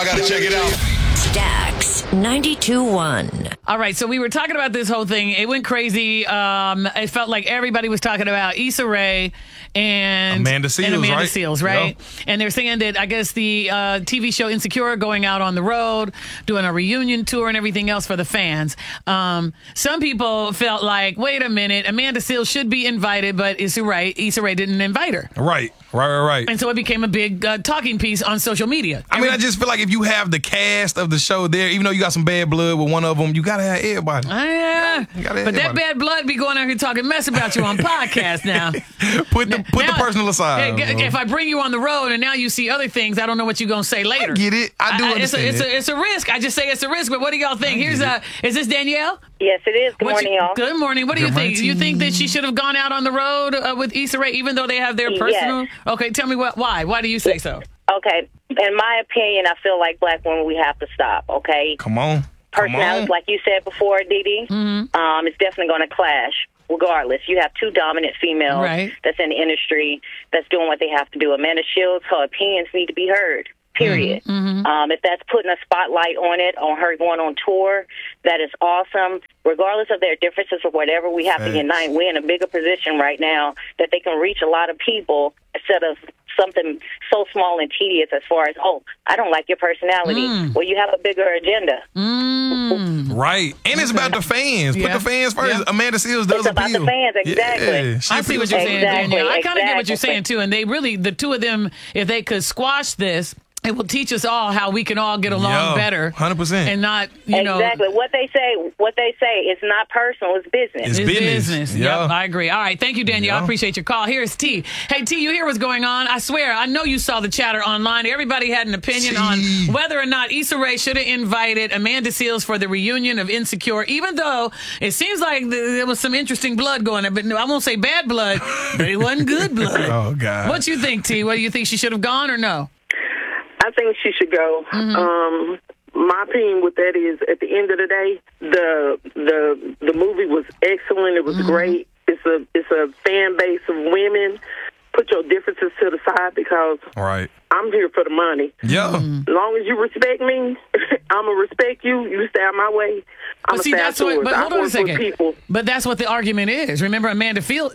I gotta check it out. Stax 92.1. All right, so we were talking about this whole thing. It went crazy. It felt like everybody was talking about Issa Rae and Amanda Seales, right? Yeah. And they're saying that I guess the TV show Insecure going out on the road, doing a reunion tour and everything else for the fans. Some people felt like, wait a minute, Amanda Seales should be invited, but Issa Rae didn't invite her. Right. And so it became a big talking piece on social media. I just feel like if you have the cast of the show there, even though you got some bad blood with one of them, you gotta have everybody. Yeah, but that bad blood be going out here talking mess about you on podcast now. Put the personal aside. Hey, if I bring you on the road and now you see other things, I don't know what you're gonna say later. I get it. I do understand it's a risk. I just say it's a risk. But what do y'all think? Is this Danielle? Yes, it is. Good morning, y'all. Good morning. What do you think? You think that she should have gone out on the road with Issa Rae, even though they have their personal? Yes. Okay, tell me why. Why do you say so? Okay, in my opinion, I feel like black women, we have to stop. Okay, Come on. personalities, like you said before, Didi. It's definitely going to clash. Regardless, you have two dominant females that's in the industry that's doing what they have to do. Amanda Seales, her opinions need to be heard. Period. If that's putting a spotlight on her going on tour, that is awesome. Regardless of their differences or whatever, we have to unite. We're in a bigger position right now that they can reach a lot of people instead of something so small and tedious as far as, I don't like your personality. Well, you have a bigger agenda. Right. And it's about the fans. Put the fans first. Yeah. Amanda Seales does It's about appeal. the fans, exactly. Yeah, I see what you're saying, Danielle. I kind of get what you're Exactly. saying, too. And they really, the two of them, if they could squash this, it will teach us all how we can all get along better. 100%. And not, you know. Exactly. What they say, it's not personal, it's business. It's business. Yep, I agree. All right. Thank you, Danielle. I appreciate your call. Here's T. Hey, T, you hear what's going on? I swear, I know you saw the chatter online. Everybody had an opinion on whether or not Issa Rae should have invited Amanda Seales for the reunion of Insecure, even though it seems like there was some interesting blood going there. But I won't say bad blood, but it wasn't good blood. Oh, God. What you think, T? What do you think? She should have gone or no? I think she should go. My opinion with that is, at the end of the day, the movie was excellent. It was great. It's a fan base of women. Put your differences to the side because I'm here for the money. Yeah. As long as you respect me, I'm going to respect you. You stay out my way. I'm going to stay out yours. But hold on a second. People. But that's what the argument is. Remember, Seales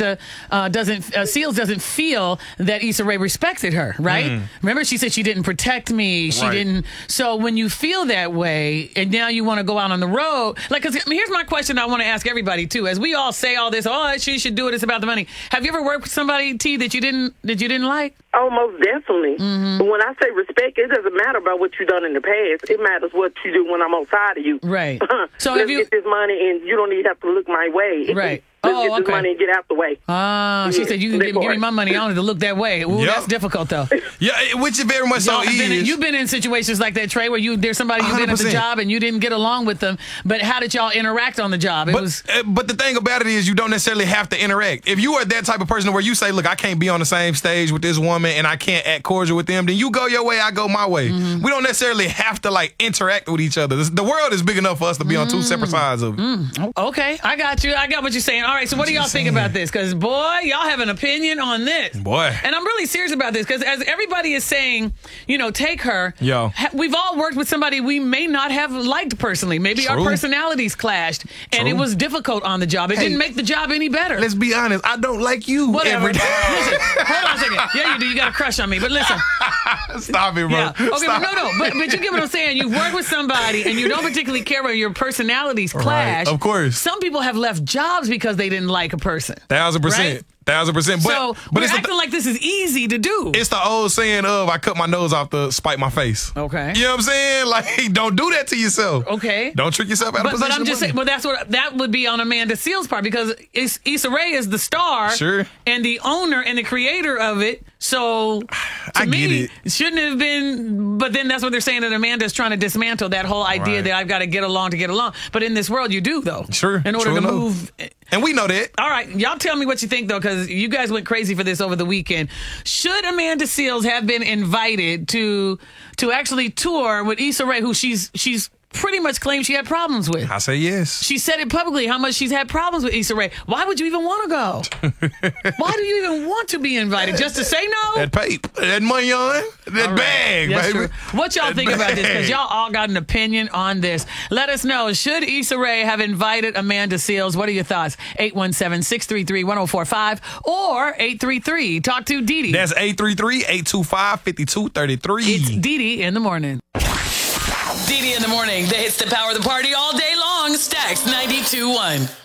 doesn't feel that Issa Rae respected her, right? Remember, she said she didn't protect me. She didn't. So when you feel that way, and now you want to go out on the road, here's my question I want to ask everybody too. As we all say all this, she should do it. It's about the money. Have you ever worked with somebody, T, that you didn't like? Oh, most definitely. But when I say respect, it doesn't matter about what you've done in the past. It matters what you do when I'm outside of you. Right. So Let's get this money, and you don't even have to look my way. Right. Let's get this money and get out the way. She said, you can give me my money. I don't have to look that way. Ooh, that's difficult, though. Yeah, which is very much so is. You've been in situations like that, Trey, where there's somebody you've been at the job and you didn't get along with them. But how did y'all interact on the job? But the thing about it is you don't necessarily have to interact. If you are that type of person where you say, look, I can't be on the same stage with this woman and I can't act cordial with them, then you go your way, I go my way. We don't necessarily have to interact with each other. The world is big enough for us to be on two separate sides of it. Okay, I got you. I got what you're saying. All right, so what do y'all think about this? Because, boy, y'all have an opinion on this. Boy. And I'm really serious about this because as everybody is saying, take her. We've all worked with somebody we may not have liked personally. Maybe our personalities clashed and it was difficult on the job. It didn't make the job any better. Let's be honest. I don't like you. Whatever. Every day. Listen, hold on a second. Yeah, you do. You got a crush on me. But listen. Stop it, bro. Yeah. Okay, Stop. but you get what I'm saying. You've worked with somebody and you don't particularly care where your personalities clash. Right, of course. Some people have left jobs because they didn't like a person. 1,000%. Right? 1,000%. But we're acting like this is easy to do. It's the old saying of I cut my nose off to spite my face. Okay. You know what I'm saying? Don't do that to yourself. Okay. Don't trick yourself out of position. But I'm just saying, that would be on Amanda Seales' part because Issa Rae is the star and the owner and the creator of it. So to me, it shouldn't have been. But then that's what they're saying that Amanda's trying to dismantle that whole idea that I've got to get along to get along. But in this world, you do though. In order to move. And we know that. All right. Y'all tell me what you think, though, because you guys went crazy for this over the weekend. Should Amanda Seales have been invited to actually tour with Issa Rae, who she's pretty much claimed she had problems with. I say yes. She said it publicly how much she's had problems with Issa Rae. Why would you even want to go? Why do you even want to be invited? Just to say no? That paper, that money on, that bag, That's baby. true. What y'all think about this? Because y'all all got an opinion on this. Let us know. Should Issa Rae have invited Amanda Seales? What are your thoughts? 817-633-1045 or 833. Talk to Dee Dee. That's 833-825-5233. It's Dee Dee in the morning. Dee Dee in the morning. The hits that power the party all day long. Stacks 92.1.